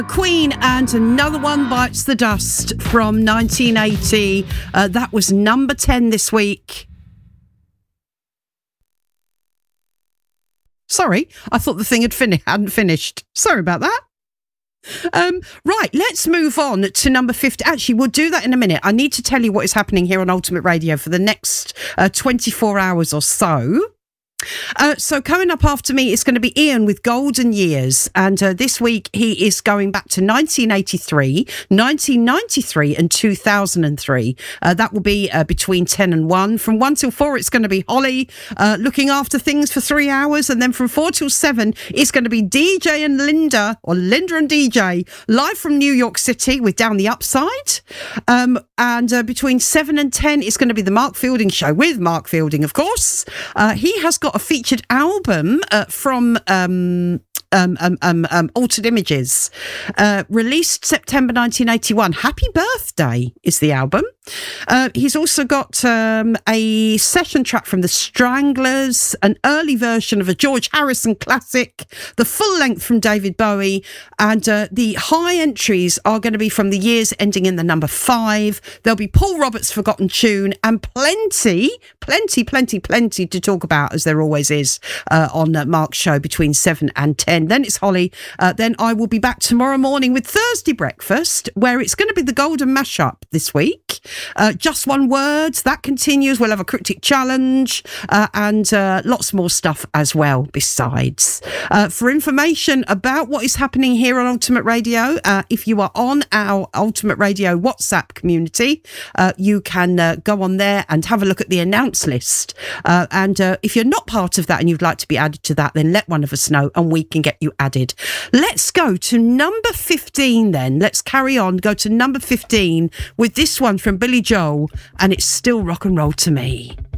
Queen and Another One Bites the Dust from 1980. That was number 10 this week. Sorry, I thought the thing hadn't finished. Sorry about that. Right, let's move on to number 50. Actually, we'll do that in a minute. I need to tell you what is happening here on Ultimate Radio for the next 24 hours or so. So coming up after me is going to be Ian with Golden Years, and this week he is going back to 1983, 1993 and 2003. That will be between 10 and 1. From 1 till 4 it's going to be Holly looking after things for 3 hours, and then from 4 till 7 it's going to be DJ and Linda, or Linda and DJ, live from New York City with Down the Upside. And between 7 and 10 it's going to be the Mark Fielding Show with Mark Fielding, of course. He has got a featured album from Altered Images, released September 1981. Happy Birthday is the album. He's also got a session track from the Stranglers, an early version of a George Harrison classic, the full length from David Bowie, and the high entries are going to be from the years ending in the number 5. There'll be Paul Roberts' Forgotten Tune, and plenty to talk about, as there always is on Mark's show between 7 and 10. Then it's Holly. Then I will be back tomorrow morning with Thursday Breakfast, where it's going to be the Golden Mashup this week. Just One Word, that continues. We'll have a cryptic challenge and lots more stuff as well besides. For information about what is happening here on Ultimate Radio, if you are on our Ultimate Radio WhatsApp community, you can go on there and have a look at the announce list. And if you're not part of that and you'd like to be added to that, then let one of us know and we can get you added. Let's go to number 15 then. Let's carry on. Go to number 15 with this one from Billy Joel, and it's Still Rock and Roll to Me.